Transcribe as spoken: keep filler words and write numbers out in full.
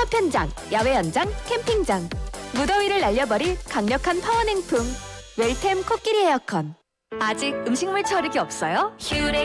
창업 현장, 야외 연장, 캠핑장. 무더위를 날려버릴 강력한 파워 냉풍. 웰템 코끼리 에어컨. 아직 음식물 처리기 없어요? 휴레